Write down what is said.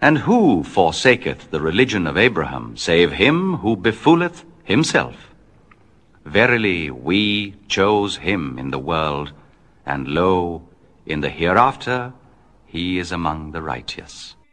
And who forsaketh the religion of Abraham, save him who befooleth himself? Verily, we chose him in the world, and lo, in the hereafter he is among the righteous.